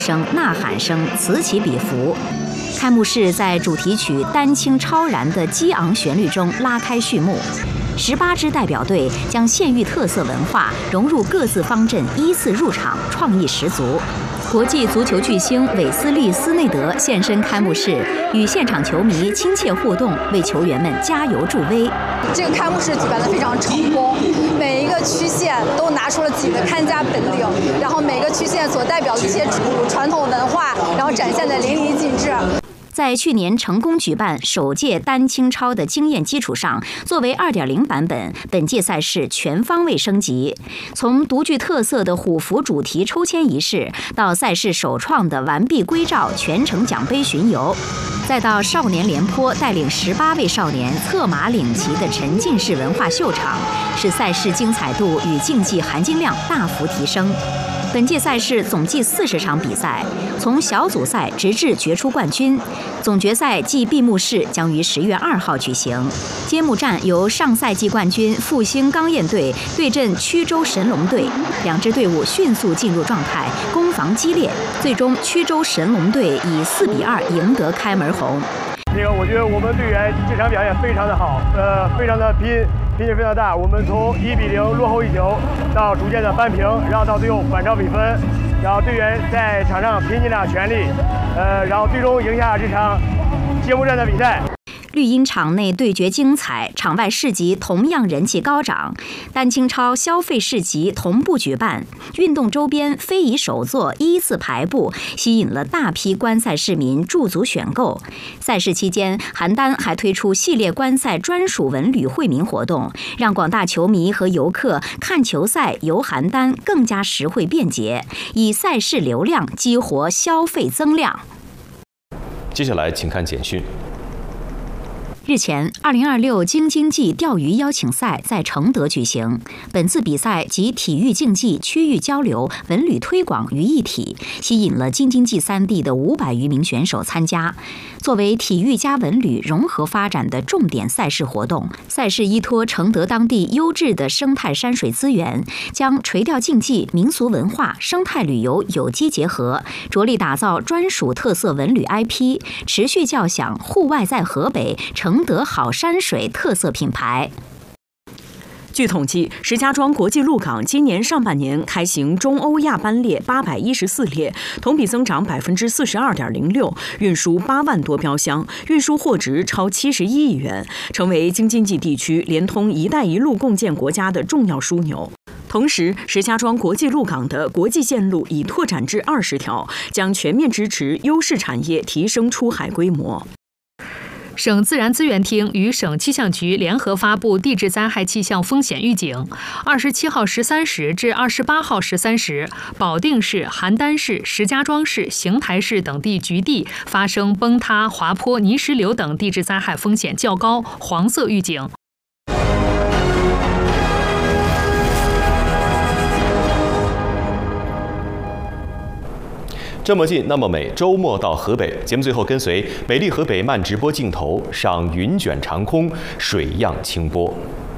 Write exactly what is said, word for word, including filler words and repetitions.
声、呐喊声此起彼伏。开幕式在主题曲丹青超然的激昂旋律中拉开序幕。十八支代表队将县域特色文化融入各自方阵，依次入场，创意十足。国际足球巨星韦斯利·斯内德现身开幕式，与现场球迷亲切互动，为球员们加油助威。 这个开幕式举办得非常成功，每一个区县都拿出了自己的看家本领，然后每个区县所代表的一些主传统文化，然后展现得淋漓尽致。 在去年成功举办首届丹青超的经验基础上，作为 二点零 版本，本届赛事全方位升级。从独具特色的虎符主题抽签仪式，到赛事首创的完璧归赵全程奖杯巡游，再到少年廉颇带领十八位少年策马领旗的沉浸式文化秀场，使赛事精彩度与竞技含金量大幅提升。本届赛事总计四十场比赛，从小组赛直至决出冠军。总决赛暨闭幕式将于十月二号举行。揭幕战由上赛季冠军复兴钢焰队对阵曲州神龙队，两支队伍迅速进入状态，攻防激烈，最终曲州神龙队以四比二赢得开门红。 这个我觉得我们队员这场表现非常的好，呃，非常的拼。拼劲非常大，我们从一比零落后一球，到逐渐的扳平，然后到最后反超比分，然后队员在场上拼尽了全力，呃，然后最终赢下这场揭幕战的比赛。 绿茵场内对决精彩，场外市集同样人气高涨。丹青超消费市集同步举办，运动周边非遗手作依次排布，吸引了大批观赛市民驻足选购。赛事期间，邯郸还推出系列观赛专属文旅惠民活动，让广大球迷和游客看球赛游邯郸更加实惠便捷，以赛事流量激活消费增量。 接下来，请看简讯。 日前，二零二六京津冀钓鱼邀请赛在承德举行。本次比赛集体育竞技、区域交流、文旅推广于一体，吸引了京津冀三地的五百余名选手参加。作为体育加文旅融合发展的重点赛事活动，赛事依托承德当地优质的生态山水资源，将垂钓竞技、民俗文化、生态旅游有机结合，着力打造专属特色文旅 I P， 持续叫响户外在河北承德好山水特色品牌。 据统计，石家庄国际陆港今年上半年开行中欧亚班列八百一十四列，同比增长百分之四十二点零六，运输八万多标箱，运输货值超七十一亿元，成为京津冀地区连通“一带一路”共建国家的重要枢纽。同时，石家庄国际陆港的国际线路已拓展至二十条，将全面支持优势产业提升出海规模。 省自然资源厅与省气象局联合发布地质灾害气象风险预警。二十七号十三时至二十八号十三时，保定市、邯郸市、石家庄市、邢台市等地局地发生崩塌、滑坡、泥石流等地质灾害风险较高，黄色预警。 这么近，那么美。周末到河北，节目最后跟随美丽河北慢直播镜头上云卷长空，水漾清波。